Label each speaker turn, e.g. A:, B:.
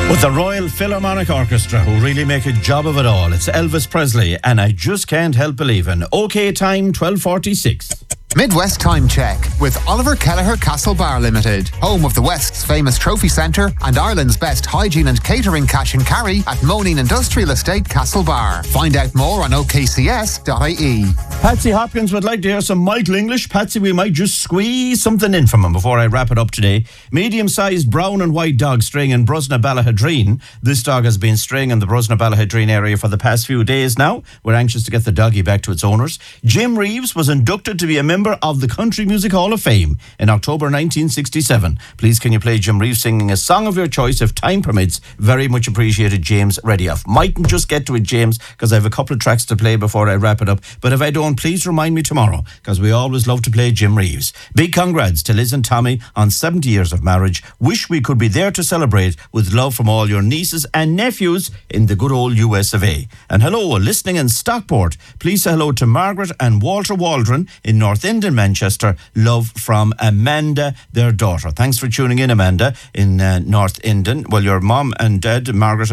A: With the Royal Philharmonic Orchestra, who really make a job of it all. It's Elvis Presley, and I just can't help believing. OK time, 12:46.
B: Midwest Time Check with Oliver Kelleher Castle Bar Limited, home of the West's famous trophy centre and Ireland's best hygiene and catering cash and carry at Moaning Industrial Estate Castle Bar. Find out more on okcs.ie.
A: Patsy Hopkins would like to hear some Michael English. Patsy, we might just squeeze something in from him before I wrap it up today. Medium-sized brown and white dog straying in Brosna Ballahadreen. This dog has been straying in the Brosna Ballahadreen area for the past few days now. We're anxious to get the doggy back to its owners. Jim Reeves was inducted to be a member of the Country Music Hall of Fame in October 1967. Please can you play Jim Reeves singing a song of your choice if time permits? Very much appreciated, James. Ready off. Mightn't just get to it, James, because I have a couple of tracks to play before I wrap it up. But if I don't, please remind me tomorrow, because we always love to play Jim Reeves. Big congrats to Liz and Tommy on 70 years of marriage. Wish we could be there to celebrate with love from all your nieces and nephews in the good old US of A. And hello, listening in Stockport. Please say hello to Margaret and Walter Waldron in North Enden, Manchester. Love from Amanda, their daughter. Thanks for tuning in, Amanda, in North Enden. Well, your mom and dad, Margaret